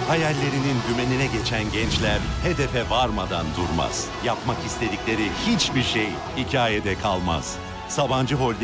Hayallerinin dümenine geçen gençler hedefe varmadan durmaz. Yapmak istedikleri hiçbir şey hikayede kalmaz. Sabancı Holding